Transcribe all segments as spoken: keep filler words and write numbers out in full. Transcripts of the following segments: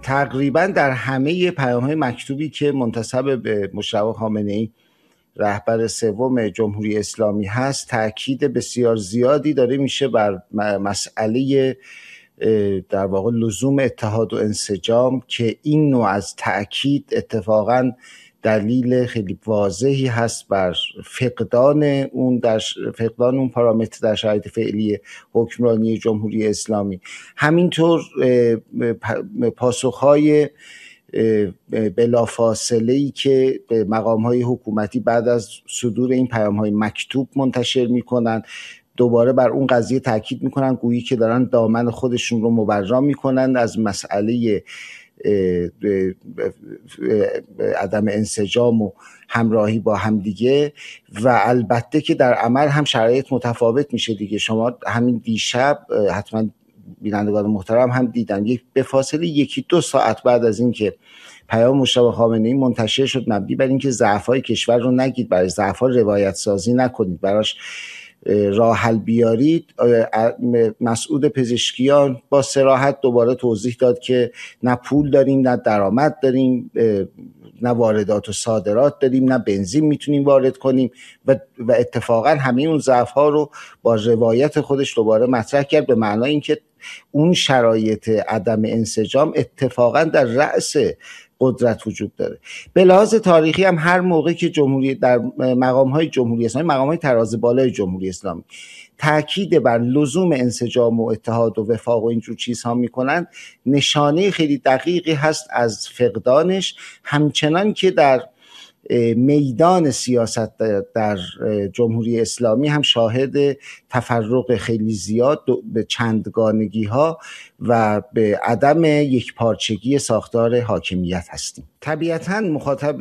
تقریبا در همه پیام‌های مکتوبی که منتسب به مجتبی خامنه‌ای رهبر سوم جمهوری اسلامی هست تأکید بسیار زیادی داره میشه بر مسئله در واقع لزوم اتحاد و انسجام که این نوع از تأکید اتفاقاً دلیل خیلی واضحی هست بر فقدان اون در فقدان اون پارامتر در شرایط فعلی حکمرانی جمهوری اسلامی. همینطور پاسخهای بلافاصله‌ای که مقام‌های حکومتی بعد از صدور این پیام‌های مکتوب منتشر می‌کنند دوباره بر اون قضیه تاکید می‌کنن گویی که دارن دامن خودشون رو مبرا می‌کنن از مسئله عدم انسجام و همراهی با همدیگه و البته که در عمل هم شرایط متفاوت میشه دیگه. شما همین دیشب حتما بینندگان محترم هم دیدن یک به فاصله یکی دو ساعت بعد از اینکه پیام مجتبی خامنه‌ای منتشر شد مبنی بر اینکه ضعف‌های کشور رو نگید، برای ضعف‌ها روایت سازی نکنید، براش راه حل بیارید، مسعود پزشکیان با صراحت دوباره توضیح داد که نه پول داریم، نه درآمد داریم، نه واردات و صادرات داریم، نه بنزین میتونیم وارد کنیم و, و اتفاقا همه اون ضعف‌ها رو با روایت خودش دوباره مطرح کرد به معنای اینکه اون شرایط عدم انسجام اتفاقا در رأس قدرت وجود داره. به لحاظ تاریخی هم هر موقع که جمهوری در مقام‌های جمهوری اسلامی، مقام‌های تراز بالای جمهوری اسلامی تاکید بر لزوم انسجام و اتحاد و وفاق و اینجور چیزها میکنن، نشانه خیلی دقیقی هست از فقدانش، همچنان که در میدان سیاست در جمهوری اسلامی هم شاهد تفرق خیلی زیاد به چندگانگی ها و به عدم یکپارچگی ساختار حاکمیت هستیم. طبیعتاً مخاطب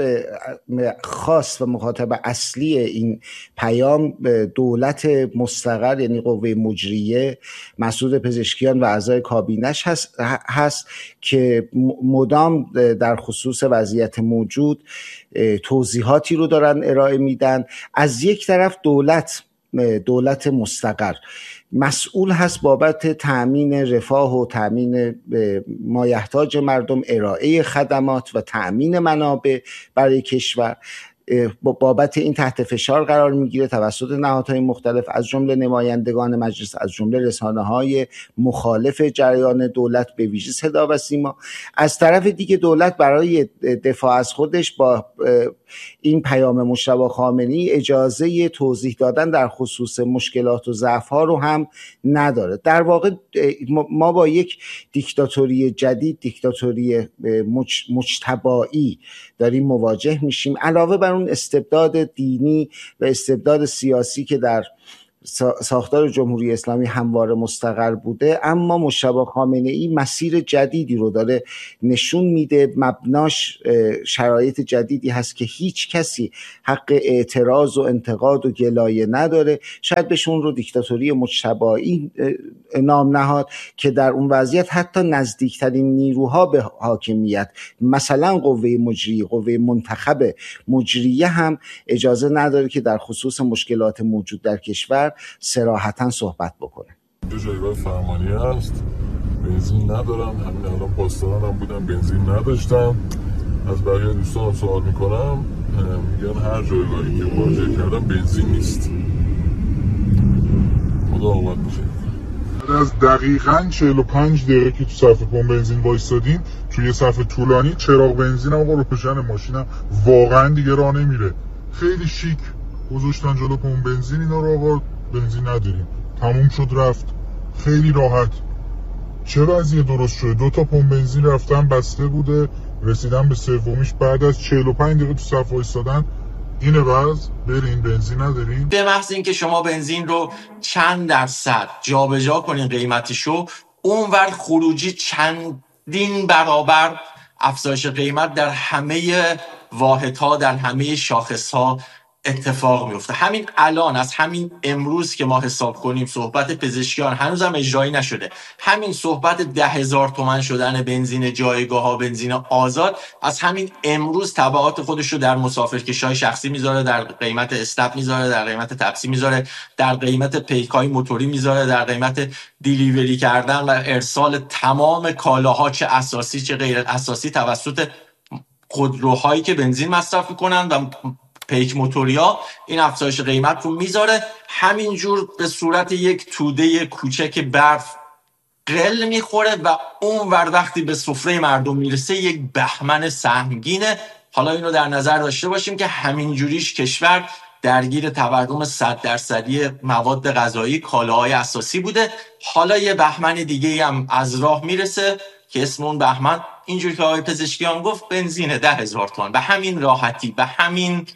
خاص و مخاطب اصلی این پیام دولت مستقر یعنی قوه مجریه، مسعود پزشکیان و اعضای کابینش هست, هست که مدام در خصوص وضعیت موجود توضیحاتی رو دارن ارائه میدن. از یک طرف دولت دولت مستقر مسئول هست بابت تأمین رفاه و تأمین مایحتاج مردم، ارائه خدمات و تأمین منابع برای کشور. بابت این تحت فشار قرار میگیره توسط نهادهای مختلف از جمله نمایندگان مجلس، از جمله رسانه‌های مخالف جریان دولت به ویژه صدا و سیما. از طرف دیگه دولت برای دفاع از خودش با این پیام مجتبی خامنه‌ای اجازه توضیح دادن در خصوص مشکلات و ضعف‌ها رو هم نداره. در واقع ما با یک دیکتاتوری جدید، دیکتاتوری مج... مجتبایی داریم مواجه میشیم، علاوه بر اون استبداد دینی و استبداد سیاسی که در ساختار جمهوری اسلامی همواره مستقر بوده. اما مجتبی خامنه‌ای مسیر جدیدی رو داره نشون میده، مبناش شرایط جدیدی هست که هیچ کسی حق اعتراض و انتقاد و گلایه نداره. شاید بهشون رو دیکتاتوری مجتبایی نام نهاد که در اون وضعیت حتی نزدیکترین نیروها به حاکمیت، مثلا قوه مجریه، قوه منتخب مجریه هم اجازه نداره که در خصوص مشکلات موجود در کشور صراحتاً صحبت بکنه. دو جایگاه فرمانی هست، بنزین ندارم، همین الان پاسدارانم بودم بنزین نداشتم. از بقیه دوستانم سوال میکنم میگن هر جایگاهی که مراجعه کردم بنزین نیست. خدا آمد باشه. از دقیقاً چهل و پنج دقیقه که تو صف پمپ بنزین وایسادیم، توی صف طولانی چراغ بنزینم آقا روشن، ماشینم واقعاً دیگه راه نمیره. خیلی شیک گذاشتن جلو پمپ بنزین، اینا رو آقا بنزین نداریم، تموم شد رفت. خیلی راحت. چه وضعیه درست شده؟ دو تا پمپ بنزین رفتن بسته بوده، رسیدن به سومیش بعد از چهل و پنج دقیقه تو صف وایسادن. اینه وضع، بریم بنزین نداریم. به محض اینکه شما بنزین رو چند درصد جابجا کنین قیمتشو، اونور خروجی چندین برابر افزایش قیمت در همه واحدها، در همه شاخصها اتفاق میفته. همین الان، از همین امروز که ما حساب کنیم، صحبت پزشکیان هنوزم اجرایی نشده، همین صحبت ده هزار تومن شدن بنزین جایگاه ها، بنزین آزاد، از همین امروز تبعات خودش رو در مسافرکشای شخصی میذاره، در قیمت استپ میذاره، در قیمت تپسی میذاره، در قیمت پیکای موتوری میذاره، در قیمت دیلیوری کردن و ارسال تمام کالاها، چه اساسی چه غیر اساسی، توسط خودروهایی که بنزین مصرف میکنن و پیک موتوریا. این افزایش قیمت رو میذاره. همینجور به صورت یک توده کوچک برف قل میخوره و اون ور وقتی به سفره مردم میرسه یک بهمن سهمگینه. حالا اینو در نظر داشته باشیم که همینجوریش کشور درگیر تورم صد درصدی مواد غذایی، کالاهای اساسی بوده. حالا یه بهمن دیگه هم از راه میرسه که اسم اون بهمن، اینجوری که آقای پزشکیان گفت، بنزین ده هزار تومان. به همین راحتی، به همین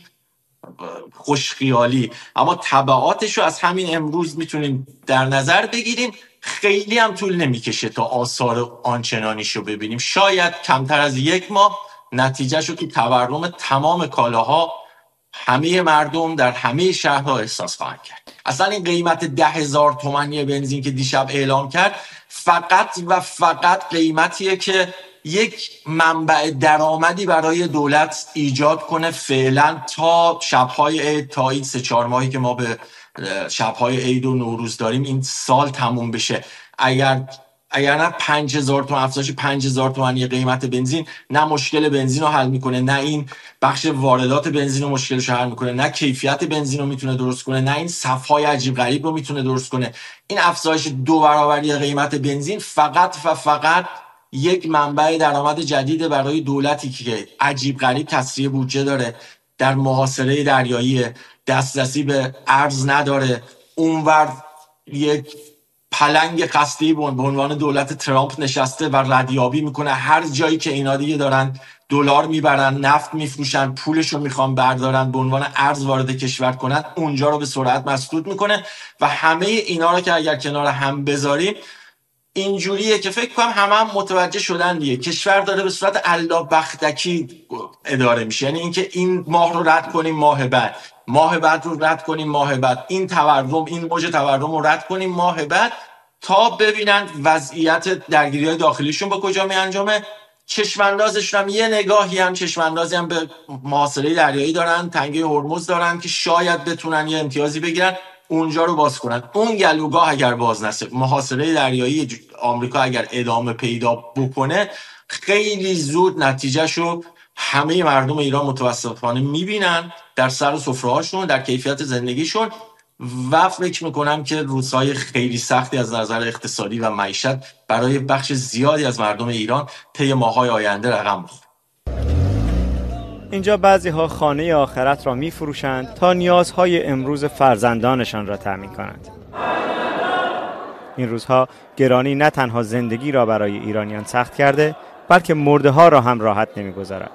خوشخیالی، اما تبعاتش رو از همین امروز میتونیم در نظر بگیریم. خیلی هم طول نمیکشه تا آثار آنچنانیش رو ببینیم. شاید کمتر از یک ماه نتیجهش رو تو تورم تمام کالاها همه مردم در همه شهرها احساس خواهند کرد. اصلا این قیمت ده هزار تومانی بنزین که دیشب اعلام کرد فقط و فقط قیمتیه که یک منبع درآمدی برای دولت ایجاد کنه فعلا تا شب‌های عید، تا این سه چهار ماهی که ما به شب‌های عید و نوروز داریم این سال تموم بشه. اگر اگر نه پنج هزار تومان افزایش پنج هزار تومانی قیمت بنزین نه مشکل بنزین رو حل میکنه، نه این بخش واردات بنزین رو مشکلش رو حل میکنه، نه کیفیت بنزین رو میتونه درست کنه، نه این صفهای عجیب غریب رو میتونه درست کنه. این افزایش دو برابری قیمت بنزین فقط و فقط یک منبع درآمد جدید برای دولتی که عجیب غریب تسریع بودجه داره، در محاصره دریایی، دسترسی به ارز نداره، اونور یک پلنگ قصدی به عنوان دولت ترامپ نشسته و ردیابی میکنه. هر جایی که اینا دیگه دارن دلار میبرن، نفت میفروشن، پولشو میخوان بردارن به عنوان ارز وارد کشور کنن، اونجا رو به سرعت مسدود میکنه. و همه اینا رو که اگر کنار هم بذاریم اینجوریه که فکر کنم همه هم متوجه شدن دیگه کشور داره به صورت الا بختکی اداره میشه. یعنی اینکه این ماه رو رد کنیم ماه بعد، ماه بعد رو رد کنیم ماه بعد، این تورم، این موج تورم رو رد کنیم ماه بعد، تا ببینن وضعیت درگیری‌های داخلیشون با کجا می انجامه. چشماندازشون هم یه نگاهی هم چشماندازی هم به محاصره دریایی دارن، تنگه هرمز دارن که شاید بتونن یه امتیازی بگیرن، اونجا رو باز کنن. اون گلوگاه اگر باز نشه، محاصره دریایی آمریکا اگر ادامه پیدا بکنه، خیلی زود نتیجهشو همه مردم ایران متوسطانه میبینن در سر سفره‌هاشون، در کیفیت زندگیشون. و فکر میکنم که روزهای خیلی سختی از نظر اقتصادی و معیشت برای بخش زیادی از مردم ایران طی ماه‌های آینده رقم بخوره. اینجا بعضی ها خانه آخرت را می فروشند تا نیازهای امروز فرزندانشان را تأمین کنند. این روزها گرانی نه تنها زندگی را برای ایرانیان سخت کرده، بلکه مرده ها را هم راحت نمی گذارد.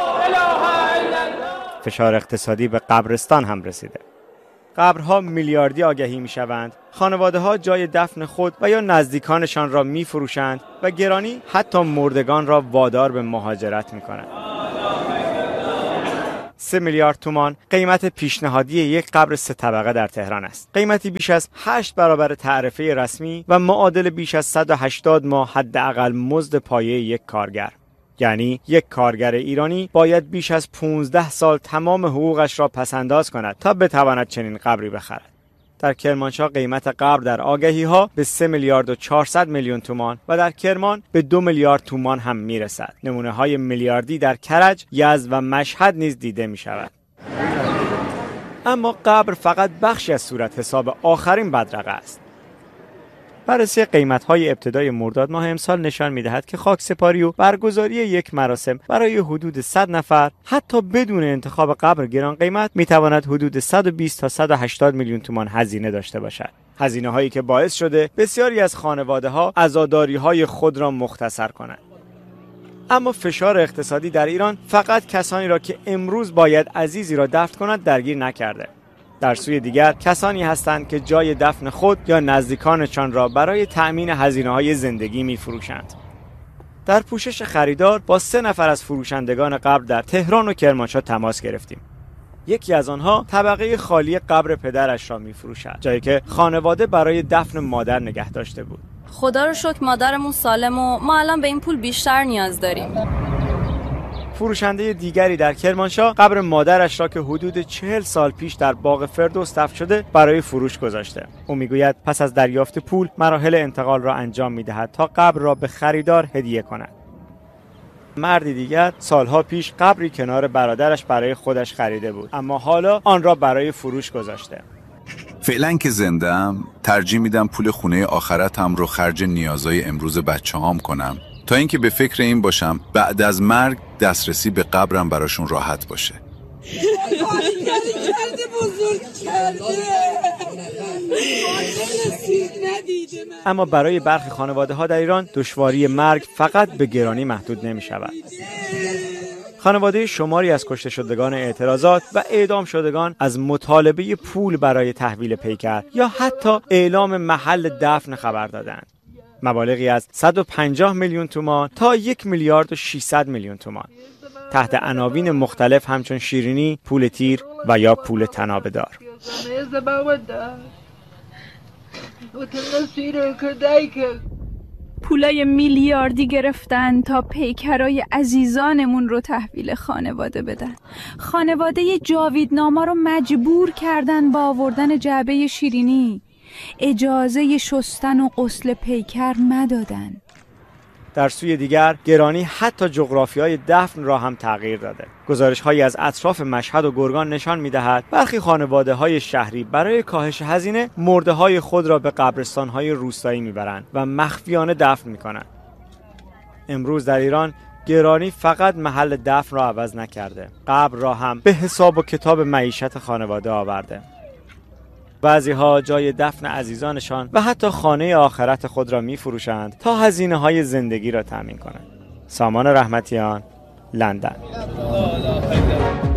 فشار اقتصادی به قبرستان هم رسیده. قبرها میلیاردی آگهی می شوند، خانواده ها جای دفن خود و یا نزدیکانشان را می فروشند و گرانی حتی مردگان را وادار به مهاجرت می کنند. سه میلیارد تومان قیمت پیشنهادی یک قبر سه طبقه در تهران است. قیمتی بیش از هشت برابر تعرفه رسمی و معادل بیش از صد و هشتاد ماه حداقل مزد پایه یک کارگر. یعنی یک کارگر ایرانی باید بیش از پانزده سال تمام حقوقش را پسنداز کند تا بتواند چنین قبری بخرد. در کرمانشاه قیمت قبر در آگهی ها به سه میلیارد و چهارصد میلیون تومان و در کرمان به دو میلیارد تومان هم میرسد. نمونه های میلیاردی در کرج، یزد و مشهد نیز دیده می شود. اما قبر فقط بخشی از صورت حساب آخرین بدرقه است. بررسی قیمت‌های ابتدای مرداد ماه امسال نشان می‌دهد که خاکسپاری و برگزاری یک مراسم برای حدود صد نفر حتی بدون انتخاب قبر گران قیمت می‌تواند حدود صد و بیست تا صد و هشتاد میلیون تومان هزینه داشته باشد. هزینه‌هایی که باعث شده بسیاری از خانواده‌ها عزاداری‌های خود را مختصر کنند. اما فشار اقتصادی در ایران فقط کسانی را که امروز باید عزیزی را دفن کنند درگیر نکرده. در سوی دیگر کسانی هستند که جای دفن خود یا نزدیکانشان را برای تأمین هزینه‌های زندگی می‌فروشند. در پوشش خریدار با سه نفر از فروشندگان قبر در تهران و کرمانشاه تماس گرفتیم. یکی از آنها طبقه خالی قبر پدرش را می‌فروشد، جایی که خانواده برای دفن مادر نگه داشته بود. خدا رو شکر مادرمون سالم و ما الان به این پول بیشتر نیاز داریم. فروشنده دیگری در کرمانشاه قبر مادرش را که حدود چهل سال پیش در باغ فردوس دفن شده برای فروش گذاشته. او میگوید پس از دریافت پول مراحل انتقال را انجام میدهد تا قبر را به خریدار هدیه کند. مردی دیگر سالها پیش قبری کنار برادرش برای خودش خریده بود، اما حالا آن را برای فروش گذاشته. فعلا که زنده‌ام ترجیح میدم پول خونه آخرتم رو خرج نیازهای امروز بچه‌هام کنم تا اینکه به فکر این باشم بعد از مرگ دسترسی به قبرم براشون راحت باشه. اما برای برخی خانواده‌ها در ایران دشواری مرگ فقط به گرانی محدود نمی‌شود. خانواده شماری از کشته شدگان اعتراضات و اعدام شدگان از مطالبه پول برای تحویل پیکر یا حتی اعلام محل دفن خبر دادند. مبالغی از صد و پنجاه میلیون تومان تا یک میلیارد و ششصد میلیون تومان تحت عناوین مختلف همچون شیرینی، پول تیر و یا پول تنابه‌دار. پولای میلیاردی گرفتن تا پیکرای عزیزانمون رو تحویل خانواده بدن. خانواده جاویدناما رو مجبور کردن با آوردن جعبه شیرینی. اجازه شستن و غسل پیکر ندادن. در سوی دیگر گرانی حتی جغرافیای دفن را هم تغییر داده. گزارش‌هایی از اطراف مشهد و گرگان نشان می‌دهد برخی خانواده‌های شهری برای کاهش هزینه مرده‌های خود را به قبرستان‌های روستایی می‌برند و مخفیانه دفن می‌کنند. امروز در ایران گرانی فقط محل دفن را عوض نکرده، قبر را هم به حساب و کتاب معیشت خانواده آورده. بعضی‌ها جای دفن عزیزانشان و حتی خانه آخرت خود را می‌فروشند تا هزینه‌های زندگی را تامین کنند. سامان رحمتیان، لندن.